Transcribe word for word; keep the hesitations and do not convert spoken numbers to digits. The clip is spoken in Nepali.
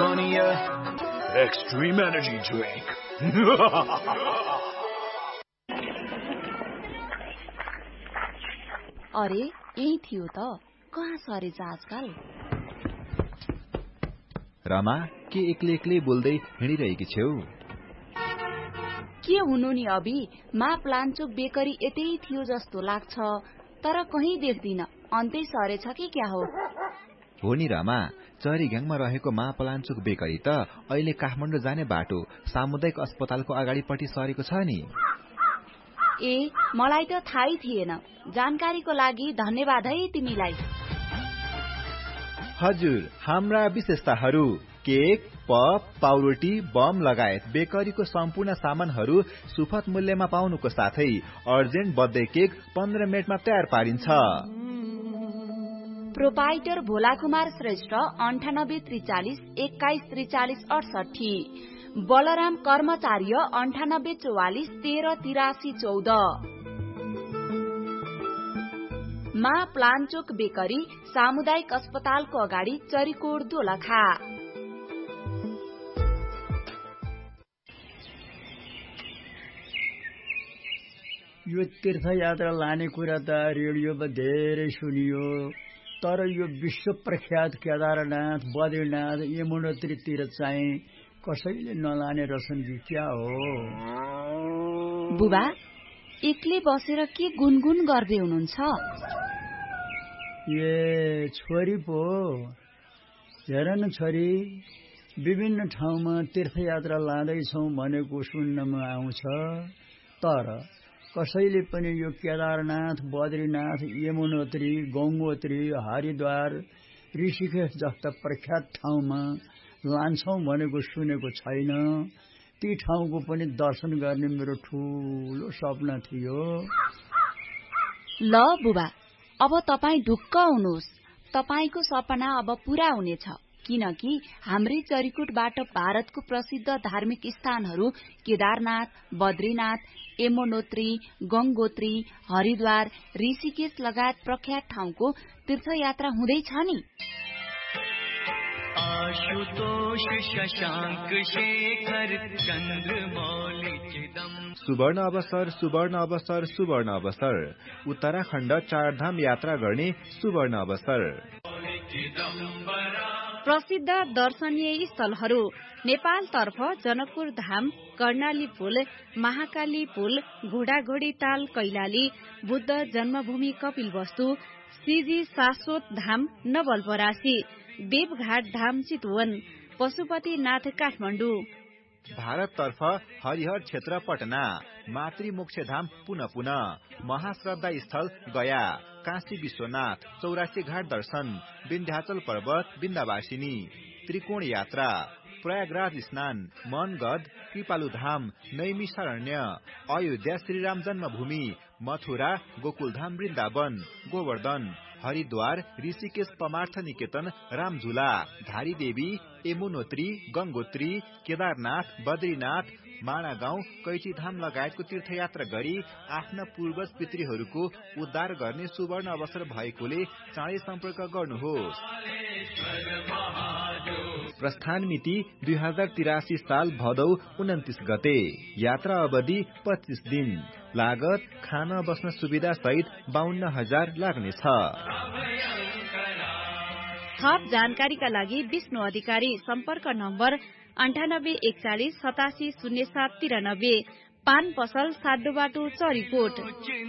Patagonia Extreme Energy Drink. अरे यही थियो त कहाँ सरेछ आजकल रमा के एक्लै एक्लै बोल्दै हिँडिरहेकी छेउ के हुनु नि अबि मा प्लान्चोक बेकरी यतै थियो जस्तो लाग्छ तर कहीं देख्दिन अन्तै सरेछ कि क्या हो हो नि रमा चरीघ्याङमा रहेको मा प्लान्चोक बेकरी त अहिले काठमाडौँ जाने बाटो सामुदायिक अस्पतालको अगाडिपट्टि सरेको छ नि ए मलाई त थाहै थिएन जानकारीको लागि धन्यवाद है तिमीलाई हजुर हाम्रा विशेषताहरू केक पप पाउरोटी बम लगायत बेकरीको सम्पूर्ण सामानहरू सुपथ मूल्यमा पाउनुको साथै अर्जेन्ट बर्थडे केक पन्ध्र मिनटमा तयार पारिन्छ प्रोपाइटर भोला कुमार श्रेष्ठ अन्ठानब्बे त्रिचालिस एक्काइस त्रिचालिस अडसठी बलराम कर्मचार्य अन्ठानब्बे चौवालिस तेह्र तिरासी चौध मा प्लान्चोक बेकरी सामुदायिक अस्पतालको अगाडि चरीकोट दोलखा यो तीर्थयात्रा लाने कुरा त रेडियोमा धेरै सुनियो तर यो विश्व प्रख्यात केदारनाथ बद्रीनाथ यमुनोत्रीतिर चाहिँ कसैले नलाने रहेछन् कि क्या हो बुबा एक्लै बसेर के गुनगुन गर्दै हुनुहुन्छ ए छोरी पो हेर न छोरी विभिन्न ठाउँमा तीर्थयात्रा लाँदैछौ भनेको सुन्नमा आउँछ तर कसैले पनि यो केदारनाथ बद्रीनाथ यमुनोत्री गंगोत्री हरिद्वार ऋषिकेश जस्ता प्रख्यात ठाउँमा लान्छौ भनेको सुनेको छैन ती ठाउँको पनि दर्शन गर्ने मेरो ठूलो सपना थियो ल बुबा अब तपाई ढुक्क हुनुहोस् तपाईको सपना अब पूरा हुनेछ किनकि हाम्रै चरीकोटबाट भारतको प्रसिद्ध धार्मिक स्थानहरू केदारनाथ बद्रीनाथ यमुनोत्री गंगोत्री हरिद्वार ऋषिकेश लगायत प्रख्यात ठाउँको तीर्थयात्रा हुँदैछ नि आशुतोष शशांक शेखर चंद्रमौली चिदम सुवर्ण अवसर सुवर्ण अवसर सुवर्ण अवसर उत्तराखण्ड चारधाम यात्रा गर्ने सुवर्ण अवसर प्रसिद्ध दर्शनीय स्थलहरू नेपालतर्फ जनकपुर धाम कर्णाली पुल महाकाली पुल घोडाघोडी ताल कैलाली बुद्ध जन्मभूमि कपिलवस्तु श्रीजी शाश्वत धाम नवलपरासी देवघाट धाम चितवन पशुपतिनाथ काठमाडौँ भारततर्फ हरिहर क्षेत्र पटना मातृमोक्ष धाम पुनः पुनः महाश्रद्धा स्थल गया काशी विश्वनाथ चौरासी घाट दर्शन विन्ध्याचल पर्वत विन्ध्यवासिनी त्रिकोण यात्रा प्रयागराज स्नान मनगढ कृपालु धाम नैमिषारण्य अयोध्या श्रीराम जन्मभूमि मथुरा गोकुलधाम वृन्दावन गोवर्धन हरिद्वार ऋषिकेश परमार्थ निकेतन रामझुला धारी देवी यमुनोत्री गंगोत्री केदारनाथ बद्रीनाथ माणागाउँ कैचीधाम लगायतको तीर्थयात्रा गरी आफ्ना पूर्वज पितृहरूको उद्धार गर्ने सुवर्ण अवसर भएकोले चाँडै सम्पर्क गर्नुहोस् प्रस्थान मिति दुई हजार तिरासी साल भदौ उन्तिस गते यात्रा अवधि पच्चीस दिन लागत खाना बस्न सुविधा सहित बाहन्न हजार लाग्नेछ थप जानकारीका लागि विष्णु अधिकारी सम्पर्क नम्बर अन्ठानब्बे एकचालिस सतासी शून्य सात तिरानब्बे पान पसल साडो बाटो चरीकोट